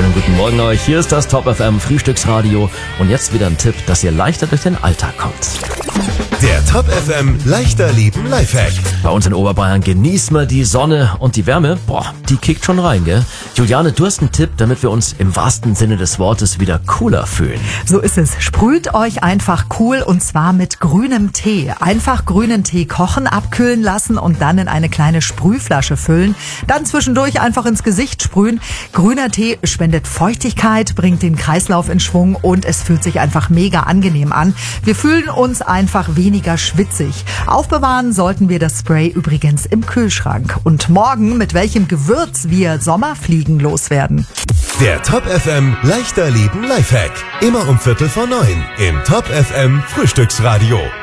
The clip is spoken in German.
Schönen guten Morgen euch. Hier ist das Top FM Frühstücksradio. Und jetzt wieder ein Tipp, dass ihr leichter durch den Alltag kommt. Der Top FM leichter leben Lifehack. Bei uns in Oberbayern genießen wir die Sonne und die Wärme. Die kickt schon rein, gell? Juliane, du hast einen Tipp, damit wir uns im wahrsten Sinne des Wortes wieder cooler fühlen. So ist es. Sprüht euch einfach cool und zwar mit grünem Tee. Einfach grünen Tee kochen, abkühlen lassen und dann in eine kleine Sprühflasche füllen. Dann zwischendurch einfach ins Gesicht sprühen. Grüner Tee spendet Feuchtigkeit, bringt den Kreislauf in Schwung und es fühlt sich einfach mega angenehm an. Wir fühlen uns einfach weniger schwitzig. Aufbewahren sollten wir das Spray übrigens im Kühlschrank. Und morgen, mit welchem Gewürz wir Sommerfliegen loswerden. Der Top FM leichter leben Lifehack. Immer um 8:45 im Top FM Frühstücksradio.